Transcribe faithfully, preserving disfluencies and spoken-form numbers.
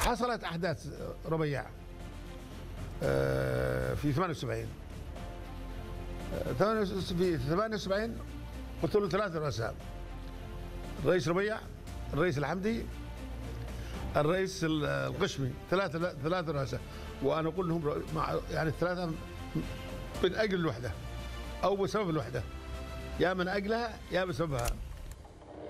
حصلت احداث ربيع في ثمانية وسبعين في ثمانية وسبعين قلت له ثلاثة رؤساء: الرئيس ربيع، الرئيس الحمدي، الرئيس القشمي، ثلاثة ثلاثة رؤساء، وانا اقول لهم مع يعني الثلاثة من اجل الوحدة او بسبب الوحدة، يا من اجلها يا بسببها.